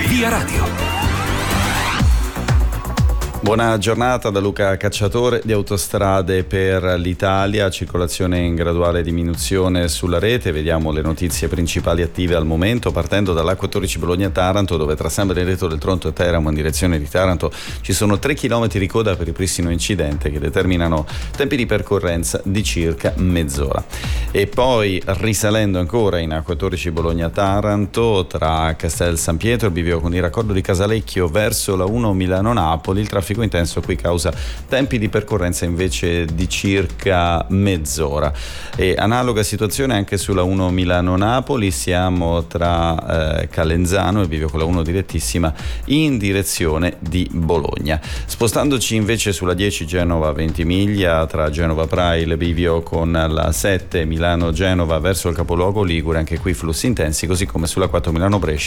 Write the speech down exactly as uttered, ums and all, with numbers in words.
Via Radio. Buona giornata da Luca Cacciatore di Autostrade per l'Italia, circolazione in graduale diminuzione sulla rete. Vediamo le notizie principali attive al momento, partendo dall'A quattordici Bologna-Taranto, dove tra San Benedetto del Tronto e Teramo in direzione di Taranto ci sono tre chilometri di coda per ripristino incidente che determinano tempi di percorrenza di circa mezz'ora. E poi risalendo ancora in A quattordici Bologna-Taranto, tra Castel San Pietro e Bivio con il raccordo di Casalecchio verso la uno Milano-Napoli, il traffico intenso qui causa tempi di percorrenza invece di circa mezz'ora. E analoga situazione anche sulla uno Milano-Napoli, siamo tra eh, Calenzano e Bivio con la uno direttissima in direzione di Bologna. Spostandoci invece sulla dieci Genova-Ventimiglia, tra Genova-Prail e Bivio con la sette Milano-Genova verso il capoluogo Ligure, anche qui flussi intensi, così come sulla quattro Milano-Brescia